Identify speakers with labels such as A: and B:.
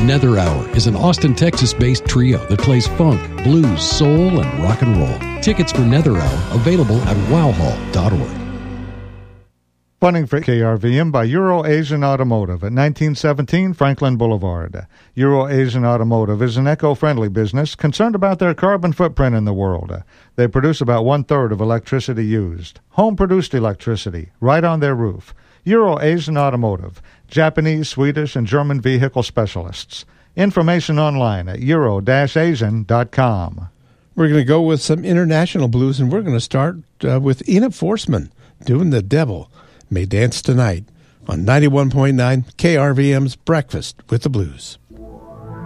A: Nether Hour is an Austin, Texas-based trio that plays funk, blues, soul, and rock and roll. Tickets for Nether Hour available at wowhall.org.
B: Funding for KRVM by Euro-Asian Automotive at 1917 Franklin Boulevard. Euro-Asian Automotive is an eco-friendly business concerned about their carbon footprint in the world. They produce about one-third of electricity used. Home-produced electricity, right on their roof. Euro-Asian Automotive, Japanese, Swedish, and German vehicle specialists. Information online at euro-asian.com.
C: We're going to go with some international blues, and we're going to start with Ina Forsman doing The Devil May Dance Tonight on 91.9 KRVM's Breakfast with the Blues.